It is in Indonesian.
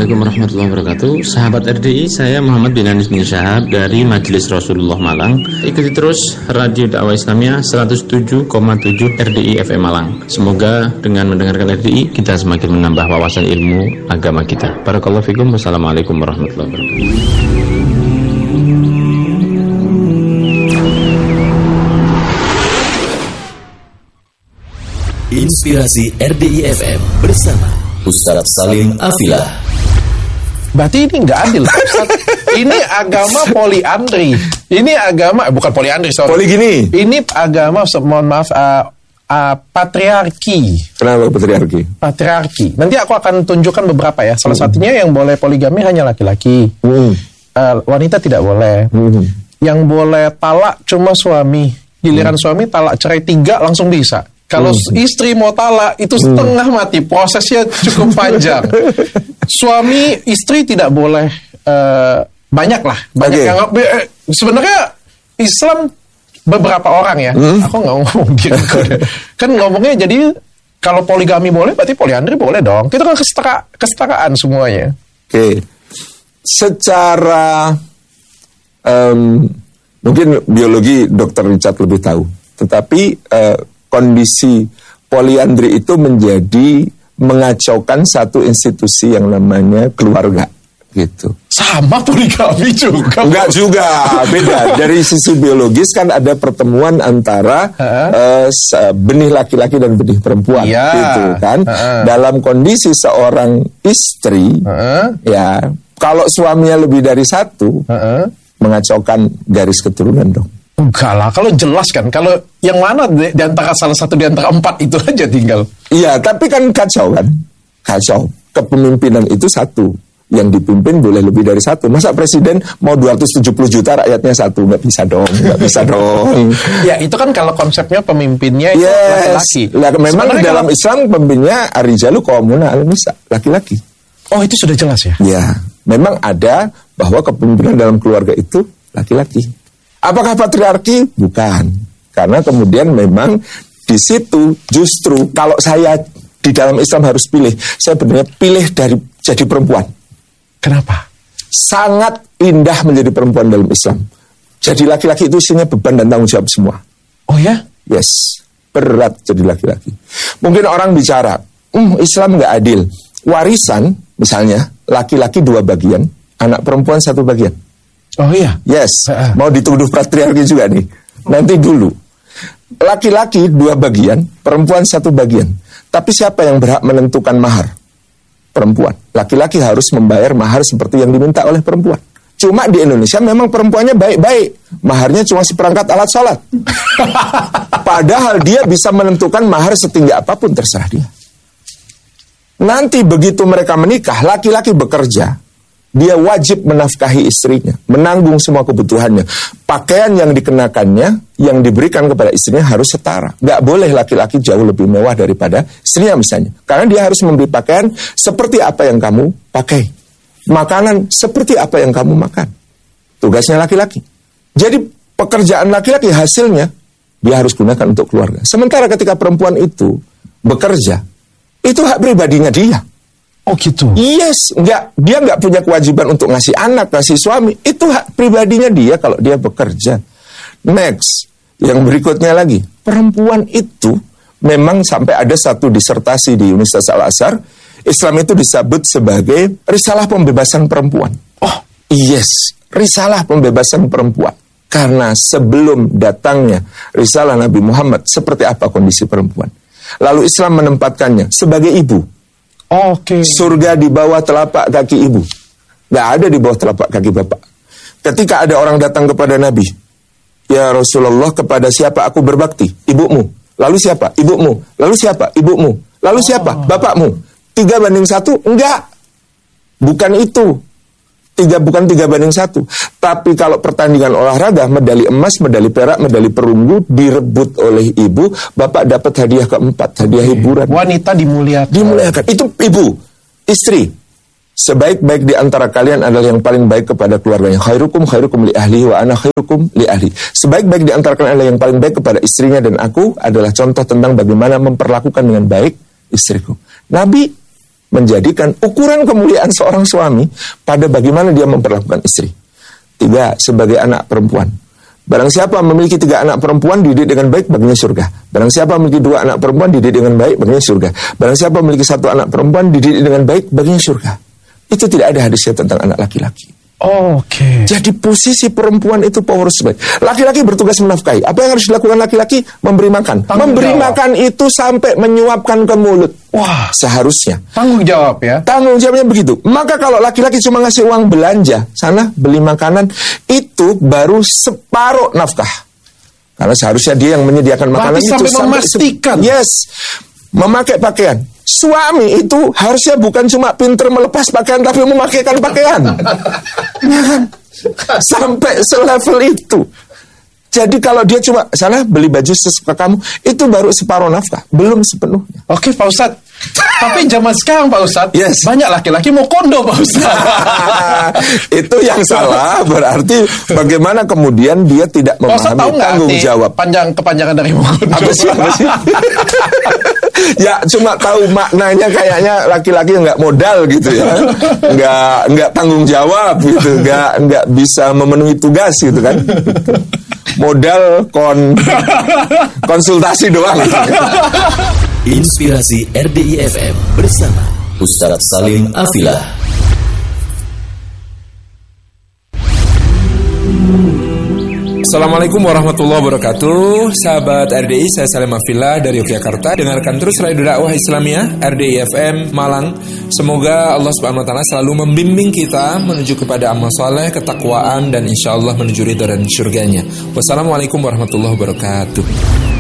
Assalamualaikum warahmatullahi wabarakatuh. Sahabat RDI, saya Muhammad bin Anis bin Syahab dari Majelis Rasulullah Malang. Ikuti terus Radio Dakwah Islamiyah 107,7 RDI FM Malang. Semoga dengan mendengarkan RDI kita semakin menambah wawasan ilmu agama kita. Barakallahu fikum. Wassalamualaikum warahmatullahi wabarakatuh. Inspirasi RDI FM bersama Ustaz Salim Afilah. Berarti ini nggak adil, Ustaz. Ini agama poliandri. Ini agama bukan poliandri, sorry. Poligini. Ini agama, mohon maaf, patriarki. Kenapa patriarki? Patriarki. Nanti aku akan tunjukkan beberapa ya. Salah satunya yang boleh poligami hanya laki-laki. Wanita tidak boleh. Yang boleh talak cuma suami. Giliran suami talak cerai 3 langsung bisa. Kalau istri mau talak itu setengah mati, prosesnya cukup panjang. Suami istri tidak boleh, banyak yang sebenarnya Islam beberapa orang ya. Aku nggak ngomong gitu. Kan ngomongnya jadi kalau poligami boleh, berarti poliandri boleh dong. Itu kan kesetaraan semuanya. Oke. Secara mungkin biologi Dr. Richard lebih tahu, tetapi kondisi poliandri itu menjadi mengacaukan satu institusi yang namanya keluarga, gitu. Sama poligami juga. Enggak juga, beda. Dari sisi biologis kan ada pertemuan antara benih laki-laki dan benih perempuan, gitu kan. Dalam kondisi seorang istri, ya kalau suaminya lebih dari satu, mengacaukan garis keturunan dong. Enggak lah, kalau jelas kan, kalau yang mana di antara salah satu di antara 4 itu aja tinggal. Iya, tapi kan kacau kan, kacau. Kepemimpinan itu satu, yang dipimpin boleh lebih dari satu. Masa presiden mau 270 juta rakyatnya satu, nggak bisa dong, nggak bisa dong. Ya itu kan kalau konsepnya pemimpinnya itu laki-laki. Memang dalam Islam pemimpinnya ar-rijalu qawwamuna 'alan nisa, laki-laki. Oh itu sudah jelas ya? Ya, memang ada bahwa kepemimpinan dalam keluarga itu laki-laki. Apakah patriarki? Bukan. Karena kemudian memang di situ justru kalau saya di dalam Islam harus pilih, saya benar pilih dari jadi perempuan. Kenapa? Sangat indah menjadi perempuan dalam Islam. Jadi laki-laki itu isinya beban dan tanggung jawab semua. Oh ya? Yes, berat jadi laki-laki. Mungkin orang bicara, Islam nggak adil. Warisan misalnya laki-laki 2 bagian, anak perempuan 1 bagian. Oh iya? Yes, mau dituduh patriarki juga nih. Nanti dulu. Laki-laki 2 bagian, perempuan 1 bagian. Tapi siapa yang berhak menentukan mahar? Perempuan. Laki-laki harus membayar mahar seperti yang diminta oleh perempuan. Cuma di Indonesia memang perempuannya baik-baik. Maharnya cuma seperangkat alat sholat. Padahal dia bisa menentukan mahar setinggi apapun, terserah dia. Nanti begitu mereka menikah, laki-laki bekerja. Dia wajib menafkahi istrinya, menanggung semua kebutuhannya. Pakaian yang dikenakannya, yang diberikan kepada istrinya harus setara. Nggak boleh laki-laki jauh lebih mewah daripada istrinya misalnya. Karena dia harus membeli pakaian seperti apa yang kamu pakai. Makanan seperti apa yang kamu makan. Tugasnya laki-laki. Jadi pekerjaan laki-laki hasilnya, dia harus gunakan untuk keluarga. Sementara ketika perempuan itu bekerja, itu hak pribadinya dia. Oh gitu? Yes, dia nggak punya kewajiban untuk ngasih anak, ngasih suami. Itu hak pribadinya dia kalau dia bekerja. Next, yang berikutnya lagi. Perempuan itu memang sampai ada satu disertasi di Universitas Al-Azhar, Islam itu disebut sebagai risalah pembebasan perempuan. Oh, yes, risalah pembebasan perempuan. Karena sebelum datangnya risalah Nabi Muhammad, seperti apa kondisi perempuan. Lalu Islam menempatkannya sebagai ibu. Oke. Surga di bawah telapak kaki ibu. Nggak ada di bawah telapak kaki bapak. Ketika ada orang datang kepada Nabi, ya Rasulullah, kepada siapa aku berbakti? Ibumu. Lalu siapa? Ibumu. Lalu siapa? Ibumu. Lalu siapa? Bapakmu. 3:1? Enggak. Bukan itu. Bukan 3:1. Tapi kalau pertandingan olahraga, medali emas, medali perak, medali perunggu direbut oleh ibu, bapak dapat hadiah keempat, hadiah hiburan. Wanita dimuliakan. Itu ibu, istri. Sebaik-baik di antara kalian adalah yang paling baik kepada keluarganya. Khairukum li ahlihi wa ana khairukum li ahli. Sebaik-baik di antara kalian adalah yang paling baik kepada istrinya, dan aku adalah contoh tentang bagaimana memperlakukan dengan baik istriku. Nabi menjadikan ukuran kemuliaan seorang suami pada bagaimana dia memperlakukan istri. 3, sebagai anak perempuan. Barang siapa memiliki 3 anak perempuan dididik dengan baik, baginya surga. Barang siapa memiliki 2 anak perempuan dididik dengan baik, baginya surga. Barang siapa memiliki 1 anak perempuan dididik dengan baik, baginya surga. Itu tidak ada hadisnya tentang anak laki-laki. Oke. Jadi posisi perempuan itu power sebaik. Laki-laki bertugas menafkahi. Apa yang harus dilakukan laki-laki? Memberi makan. Memberi makan itu sampai menyuapkan ke mulut. Wah, seharusnya. Tanggung jawab ya. Tanggung jawabnya begitu. Maka kalau laki-laki cuma ngasih uang belanja, sana beli makanan, itu baru separuh nafkah. Karena seharusnya dia yang menyediakan makanan itu sampai memastikan. Yes. Memakai pakaian. Suami itu harusnya bukan cuma pinter melepas pakaian, tapi memakaikan pakaian. Sampai selevel itu. Jadi kalau dia cuma sana beli baju sesuka kamu, itu baru separuh nafkah, belum sepenuhnya. Oke Pak Ustadz. Tapi zaman sekarang Pak Ustadz, yes, banyak laki-laki mau kondo Pak Ustadz. Itu yang salah, berarti bagaimana kemudian dia tidak memahami tanggung jawab. Kepanjangan dari mau kondo. Apa sih? Ya cuma tahu maknanya, kayaknya laki-laki nggak modal gitu ya, nggak tanggung jawab gitu, nggak bisa memenuhi tugas gitu kan. Modal konsultasi doang gitu. Inspirasi RDI FM bersama Ustadz Salim Afilah. Assalamualaikum warahmatullahi wabarakatuh. Sahabat RDI, saya Salim Afilah dari Yogyakarta. Dengarkan terus Radio Dakwah Islamiyah RDI FM Malang. Semoga Allah Subhanahu wa taala selalu membimbing kita menuju kepada amal saleh, ketakwaan, dan insya Allah menuju ridha dan surganya. Wassalamualaikum warahmatullahi wabarakatuh.